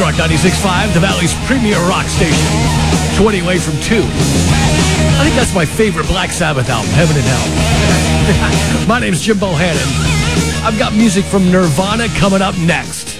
Z-Rock 96.5, the Valley's premier rock station. 20 away from 2. I think that's my favorite Black Sabbath album, Heaven and Hell. My name's Jim Bohannon. I've got music from Nirvana coming up next.